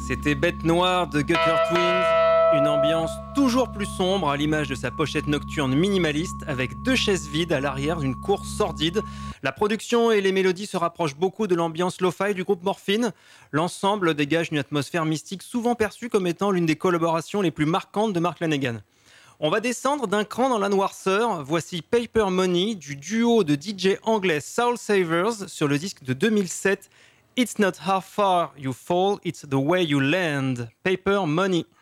C'était Bête Noire de Gutter Twins, une ambiance toujours plus sombre à l'image de sa pochette nocturne minimaliste avec deux chaises vides à l'arrière d'une cour sordide. La production et les mélodies se rapprochent beaucoup de l'ambiance lo-fi du groupe Morphine. L'ensemble dégage une atmosphère mystique souvent perçue comme étant l'une des collaborations les plus marquantes de Mark Lanegan. On va descendre d'un cran dans la noirceur. Voici Paper Money du duo de DJ anglais Soul Savers sur le disque de 2007. It's not how far you fall, it's the way you land. Paper Money.